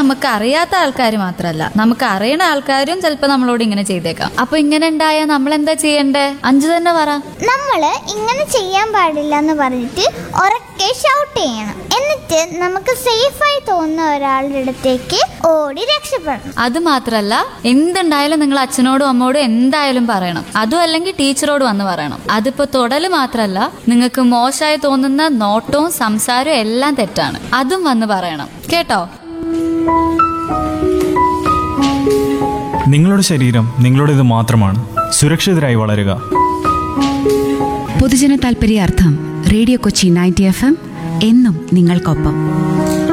നമുക്ക് അറിയാത്ത ആൾക്കാർ മാത്രല്ല, നമുക്ക് അറിയണ ആൾക്കാരും ചിലപ്പോൾ നമ്മളോട് ഇങ്ങനെ ചെയ്തേക്കാം. അപ്പൊ ഇങ്ങനെ ഉണ്ടായാൽ നമ്മൾ എന്താ ചെയ്യണ്ടേ? അഞ്ചു തന്നെ പറ. നമ്മള് ഇങ്ങനെ ചെയ്യാൻ പാടില്ല എന്ന് പറഞ്ഞിട്ട് ഉറക്കെ ഷൗട്ട് ചെയ്യണം. എന്നിട്ട് നമുക്ക് സേഫായി തോന്നുന്ന ഒരാളുടെ അടുത്തേക്ക് ഓടി രക്ഷപ്പെടണം. അത് മാത്രല്ല, എന്തുണ്ടായാലും നിങ്ങൾ അച്ഛനോടും അമ്മോടും എന്തായാലും പറയണം. അതും അല്ലെങ്കിൽ ടീച്ചറോട് വന്ന് പറയണം. അതിപ്പോ തൊടല് മാത്രല്ല, നിങ്ങൾക്ക് മോശമായി തോന്നുന്ന നോട്ടവും സംസാരവും എല്ലാം തെറ്റാണ്, അതും വന്ന് പറയണം. കേട്ടോ? നിങ്ങളുടെ ശരീരം നിങ്ങളുടേത് മാത്രമാണ്. സുരക്ഷിതരായി വളരുക. പൊതുജന താൽപര്യാർത്ഥം റേഡിയോ കൊച്ചി 90 FM എന്നും നിങ്ങൾക്കൊപ്പം.